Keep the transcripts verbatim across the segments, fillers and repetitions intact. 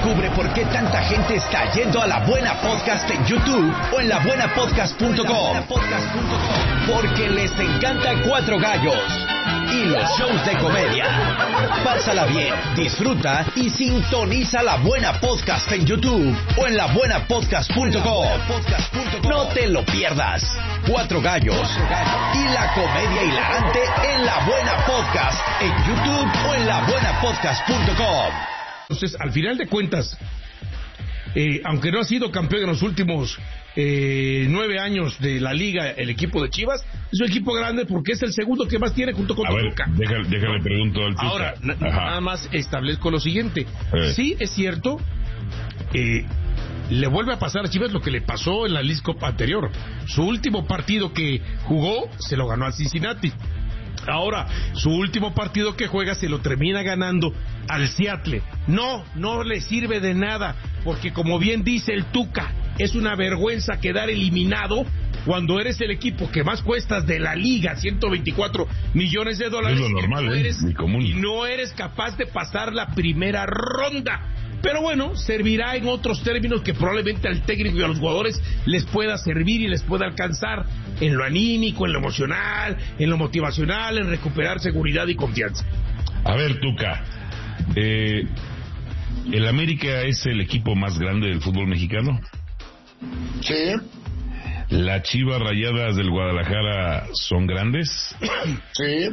Descubre por qué tanta gente está yendo a La Buena Podcast en YouTube o en la buena podcast punto com. Porque les encanta Cuatro Gallos y los shows de comedia. Pásala bien, disfruta y sintoniza La Buena Podcast en YouTube o en la buena podcast punto com. No te lo pierdas. Cuatro Gallos y la comedia hilarante en La Buena Podcast en YouTube o en la buena podcast punto com. Entonces, al final de cuentas, eh, aunque no ha sido campeón en los últimos eh, nueve años de la liga, el equipo de Chivas es un equipo grande porque es el segundo que más tiene junto con a Toluca. Ver, déjale, déjale pregunto al Tuca. Ahora, n- nada más establezco lo siguiente. Eh. Sí, es cierto, eh, le vuelve a pasar a Chivas lo que le pasó en la League Cup anterior. Su último partido que jugó se lo ganó al Cincinnati. Ahora, su último partido que juega se lo termina ganando al Seattle. No, no le sirve de nada, porque como bien dice el Tuca, es una vergüenza quedar eliminado cuando eres el equipo que más cuestas de la liga, ciento veinticuatro millones de dólares. Es lo normal, y no ¿eh? eres, Muy común. y no eres capaz de pasar la primera ronda. Pero bueno, servirá en otros términos que probablemente al técnico y a los jugadores les pueda servir y les pueda alcanzar en lo anímico, en lo emocional, en lo motivacional, en recuperar seguridad y confianza. A ver, Tuca, eh, ¿el América es el equipo más grande del fútbol mexicano? Sí. ¿Las Chivas Rayadas del Guadalajara son grandes? Sí.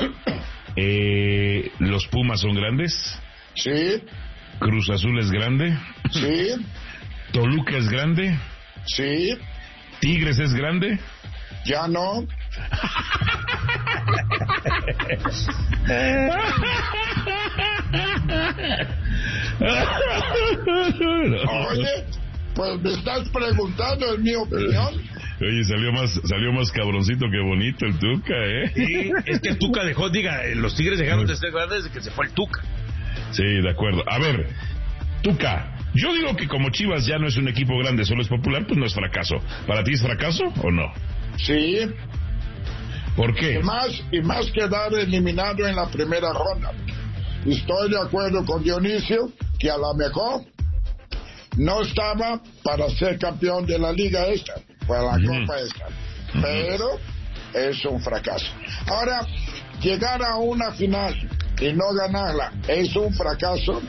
Eh, ¿Los Pumas son grandes? Sí. ¿Cruz Azul es grande? Sí. ¿Toluca es grande? Sí. ¿Tigres es grande? Ya no. Oye, pues me estás preguntando en mi opinión. Oye, salió más salió más cabroncito que bonito el Tuca, ¿eh? Sí, es que el Tuca dejó, diga, los Tigres dejaron de ser grandes desde que se fue el Tuca. Sí, de acuerdo. A ver, Tuca, yo digo que como Chivas ya no es un equipo grande, solo es popular, pues no es fracaso. ¿Para ti es fracaso o no? Sí. ¿Por qué? Y más, y más quedar eliminado en la primera ronda. Estoy de acuerdo con Dionisio que a lo mejor no estaba para ser campeón de la liga esta, para la Mm. copa esta, pero es un fracaso. Ahora, llegar a una final y no ganarla, ¿es un fracaso?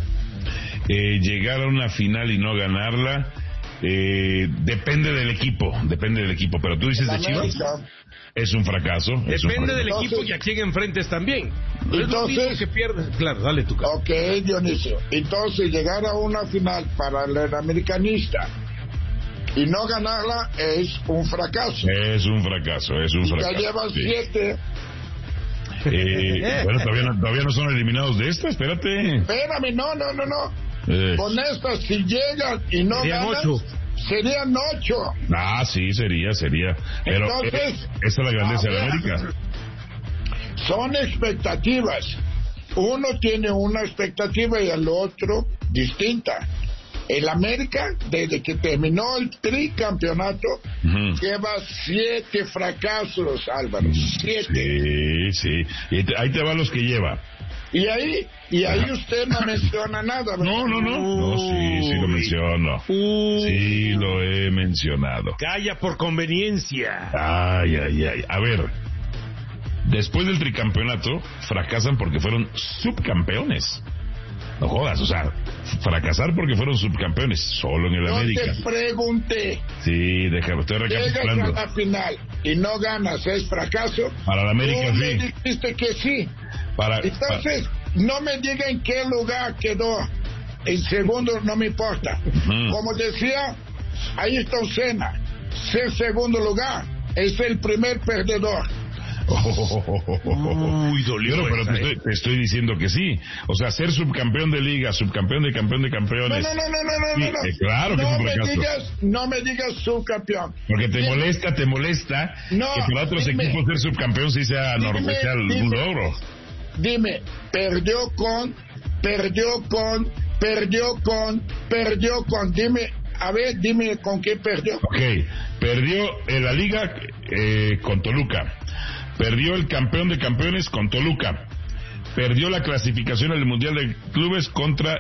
Eh, llegar a una final y no ganarla, eh, depende del equipo, depende del equipo, pero tú dices de Chivas, es un fracaso. Es Depende un fracaso. del equipo Entonces, y a quién enfrentes también. No es lo entonces- mismo que pierdes. Claro, dale Tuca. Ok, Dionisio. Entonces, llegar a una final para el americanista y no ganarla es un fracaso. Es un fracaso, es un Y ya fracaso. llevan sí. siete. Eh, bueno, todavía no, todavía no son eliminados de esta, espérate. Espérame, no, no, no, no. Eh, Con estas, si llegan y no Serían ganan, ocho. serían ocho. ah, sí, sería, sería. Pero Entonces, eh, esa es la grandeza a de ver, América. Son expectativas. Uno tiene una expectativa y el otro distinta. El América, desde que terminó el tricampeonato, Ujú. lleva siete fracasos, Álvaro. Siete. Sí, sí. Y te- ahí te van los que lleva. Y ahí, y ahí usted no menciona nada, ¿verdad? No, no, no. No, sí, sí lo menciono. Uy. Sí lo he mencionado. Calla por conveniencia. Ay, ay, ay. A ver. Después del tricampeonato, fracasan porque fueron subcampeones. No jodas, o sea, fracasar porque fueron subcampeones, solo en el Yo América. te pregunté, Sí, déjame, estoy llegas a recapitulando. la final y no ganas, ¿es fracaso? Para la América, Tú me sí. dijiste que sí. Para, Entonces, no me diga en qué lugar quedó. En segundo no me importa. Ujú. Como decía, ahí está Osena. Ser segundo lugar es el primer perdedor. Uy, dolió Pero, pero esa, te, ¿eh? estoy, te estoy diciendo que sí. O sea, ser subcampeón de liga, subcampeón de campeón de No, campeones. no, no, no, no, no, Sí, no. eh, claro que no es un me fracaso. digas, no me digas subcampeón. Porque te Dime- molesta, te molesta No, que para otros dime. equipos ser subcampeón sí sea, Dime, normal, sea un dime. logro. Dime, perdió con, perdió con, perdió con, perdió con. Dime, a ver, dime con qué perdió. Ok, perdió en la liga eh, con Toluca. Perdió el campeón de campeones con Toluca. Perdió la clasificación al Mundial de Clubes contra